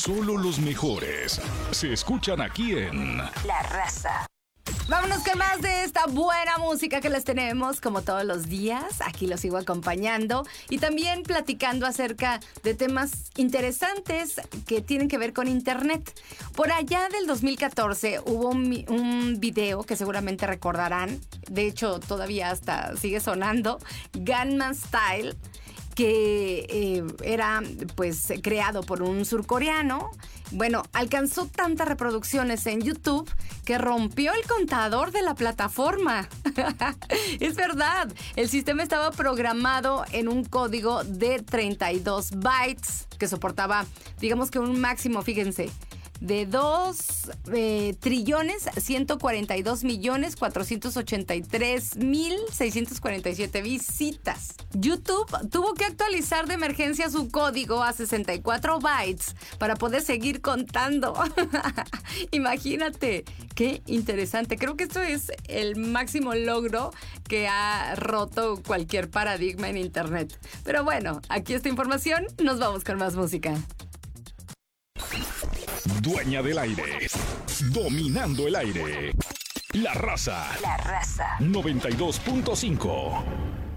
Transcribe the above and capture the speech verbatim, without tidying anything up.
Solo los mejores se escuchan aquí en La Raza. Vámonos con más de esta buena música que les tenemos como todos los días. Aquí los sigo acompañando y también platicando acerca de temas interesantes que tienen que ver con internet. Por allá del dos mil catorce hubo un, un video que seguramente recordarán. De hecho, todavía hasta sigue sonando. Gangnam Style, que eh, era pues creado por un surcoreano. Bueno, alcanzó tantas reproducciones en YouTube que rompió el contador de la plataforma. Es verdad, el sistema estaba programado en un código de treinta y dos bytes que soportaba, digamos que un máximo, fíjense, de dos eh, trillones ciento cuarenta y dos millones cuatrocientos ochenta y tres mil seiscientos cuarenta y siete visitas. YouTube tuvo que actualizar de emergencia su código a sesenta y cuatro bytes para poder seguir contando. Imagínate, qué interesante. Creo que esto es el máximo logro que ha roto cualquier paradigma en internet. Pero bueno, aquí esta información, nos vamos con más música. Dueña del aire, dominando el aire. La Raza. La Raza. noventa y dos punto cinco.